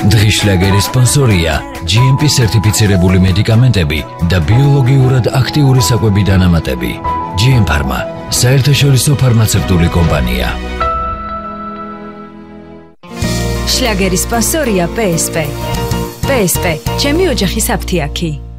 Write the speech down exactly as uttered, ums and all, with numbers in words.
დღის შლაგერის სპონსორია ჯი ემ პი სერტიფიცირებული მედიკამენტები და ბიოლოგიურად აქტიური საკვები დანამატები. ჯი ემ Pharma, საერთაშორისო ფარმაცევტული კომპანია. შლაგერის სპონსორია პე ეს პე. პე ეს პე, ჩემი ოჯახის აფთიაქი.